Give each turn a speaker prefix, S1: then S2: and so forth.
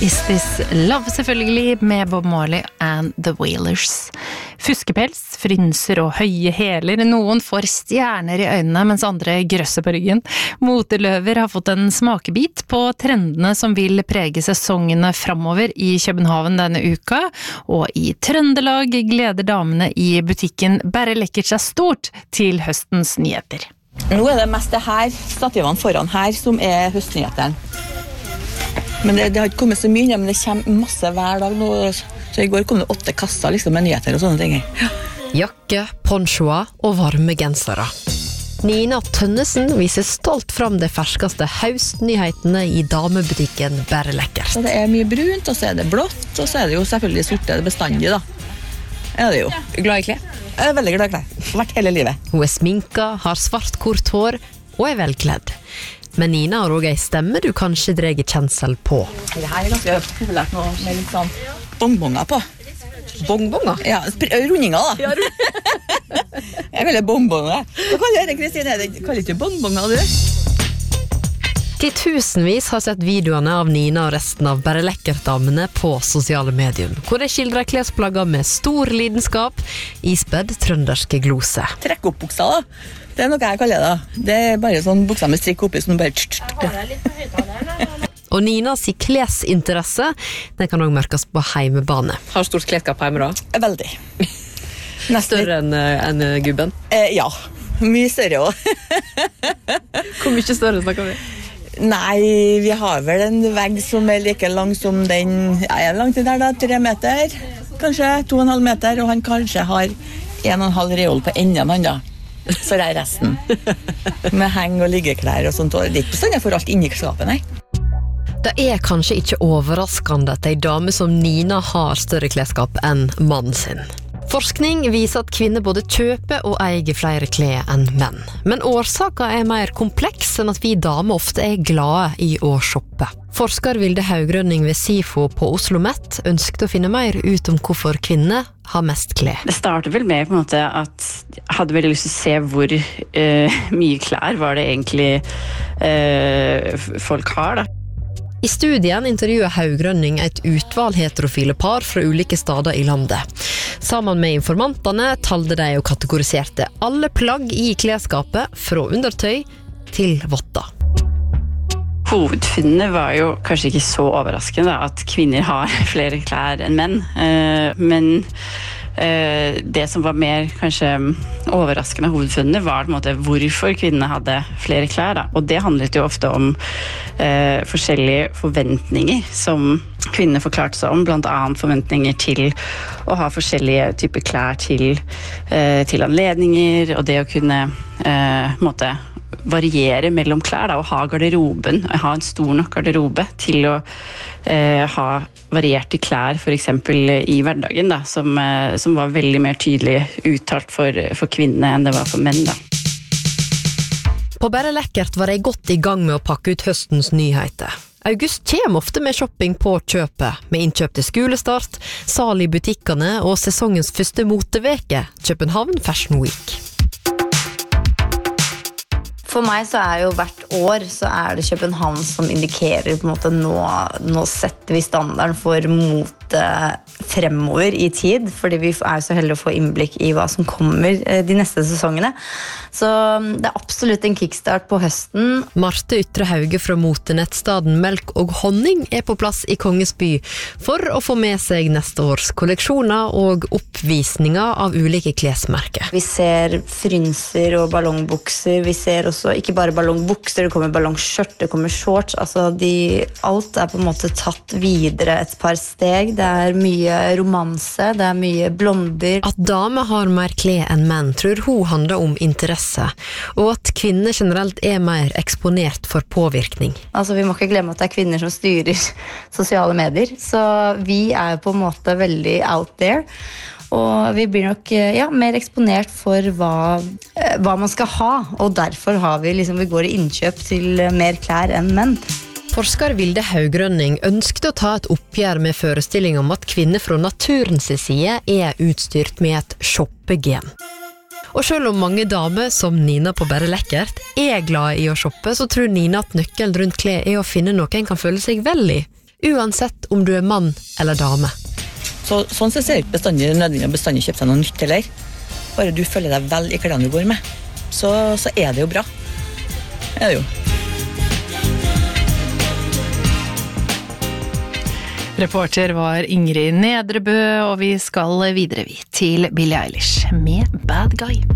S1: Is This Love, selvfølgelig, med Bob Marley and The Wailers. Fuskepels, frynser og høye hæler. Noen får stjerner i øynene, mens andre grøsser på ryggen. Moteløver har fått en smakebit på trendene som vil prege sesongene fremover i København denne uka. Og i Trøndelag gleder damene i butikken Bare Lekkert seg stort til høstens nyheter.
S2: Nå det mest det her, stativene foran her, som høstnyhetene. Men det har ikke kommet så mye, men det kommer masse hver dag nå. Så i går kom det 8 kasser liksom, med nyheter og sånne ting. Ja.
S3: Jakke, ponchoer og varme gensere. Nina Tønnesen viser stolt fram de ferskeste høstnyhetene i damebutikken Bare Lekkert.
S2: Så det mye brunt, og så det blått, og så det jo selvfølgelig sorte bestandig da. Ja, det jo.
S3: Glad i klær?
S2: Jeg veldig glad i klær. Vært hele livet.
S3: Hun sminka, har svart kort hår og velkledd. Men Nina har også en stemme du kanskje dreger kjensel på.
S2: Det her ganske populært nå, med litt sånn bonbonger på.
S3: Bonbonger?
S2: Ja, rundinger da. Jeg vil ha bonbonger. Hva kan du gjøre, Kristine? Kaller ikke bonbonger, du?
S3: Titusenvis har sett videoene av Nina og resten av Bare Lekkert-damene på sosiale medier, hvor de skildrer klesplagger med stor lidenskap, ispedd trønderske glose.
S2: Trekk opp buksa da. Det noe jeg kaller det. Det bare sånn buksa med strikk oppi, som bare...
S3: Og Ninas klesinteresse, den kan også merkes på heimebane. Har stort klesskap hjemme da?
S2: Veldig.
S3: Større enn gubben?
S2: Ja, mye større også.
S3: Hvor mye større snakker vi?
S2: Nei, vi har vel en vegg som like lang som den, langt der da, 3 meter, kanskje 2,5 meter, og han kanskje har 1,5 reol på enden han da, så det resten, med heng og liggeklær og sånt, og det ikke sånn jeg får alt inni skapet, nei.
S3: Det kanskje ikke overraskende at en dame som Nina har større klesskap enn mannen sin. Forskning viser at kvinner både kjøper og eier flere klær enn menn. Men årsaken mer kompleks enn at vi damer ofte glade i å shoppe. Forsker Vilde Haugrønning ved SIFO på Oslo Met ønsket å finne mer ut om hvorfor kvinner har mest klær.
S4: Det startet vel med på en måte at jeg hadde veldig lyst til å se hvor mye klær var det egentlig folk har da.
S3: I studien intervjuet Haugrønning et utvalg heterofile par fra ulike steder i landet. Sammen med informantene talte de og kategoriserte alle plagg i klesskapet fra undertøy til votter.
S4: Hovedfunnet var jo kanskje ikke så overraskende da, at kvinner har flere klær enn menn, men det som var mer kanskje overraskende hovedfunnet var på en måte hvorfor kvinnene hadde flere klær da. Og det handlet jo ofte om forskjellige forventninger som kvinner forklarte seg om, blant annet forventninger til å ha forskjellige typer klær til anledninger, og det å kunne måte variere mellom klær da, og ha garderoben, ha en stor nok garderobe til å ha varierte klær for eksempel i hverdagen da, som var veldig mer tydelig uttalt for kvinner enn det var for menn da.
S3: På Bare Lekkert var de godt i gang med å pakke ut høstens nyheter. August kommer ofte med shopping på kjøpet, med innkjøp til skolestart, sal i butikkene og sesongens første moteveke, København Fashion Week.
S5: For meg så jo hvert år så det København som indikerer på en måte nå setter vi standarden for mote fremover i tid, fordi vi jo så heldige å få innblikk i hva som kommer de neste sesongene. Så det absolutt en kickstart på høsten.
S3: Marte Ytre Hauge fra motenettstaden Melk og Honning på plass i Kongens by for å få med seg neste års kolleksjoner og oppvisninger av ulike klesmerker.
S5: Vi ser frynser og ballongbukser, vi ser også ikke bare ballongbukser, det kommer ballongskjørt, det kommer shorts, altså alt på en måte tatt videre et par steg. Det mye romanse, det mye blonder.
S3: At damer har mer klær enn menn tror hun handler om interesse, og at kvinner generelt mer eksponert for påvirkning.
S5: Altså vi må ikke glemme at det kvinner som styrer sosiale medier, så vi på en måte veldig out there. Og vi blir nok mer eksponert for hva man skal ha, og derfor har vi går i innkjøp til mer klær enn menn.
S3: Forsker Vilde Haugrønning ønsket å ta et oppgjør med forestilling om at kvinner fra naturens side utstyrt med et shoppegen. Og selv om mange damer som Nina på Bare Lekkert glad i å shoppe, så tror Nina at nøkkelen rundt klær å finne noe en kan føle seg vel i, uansett om du mann eller dame.
S2: Sånn så ser det ikke nødvendig å bestandig kjøpe seg noe nytt heller. Bare du føler deg vel i klærne du går med, så det jo bra. Det jo.
S1: Reporter var Ingrid Nedrebø, og vi skal videre til Billie Eilish med Bad Guy.